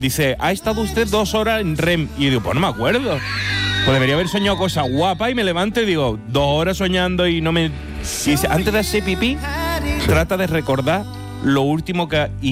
Dice, ha estado usted 2 horas en REM. Y yo digo, pues no me acuerdo. Pues debería haber soñado cosas guapas y me levanto y digo, 2 horas soñando y no me... Y dice, antes de hacer pipí, trata de recordar lo último que...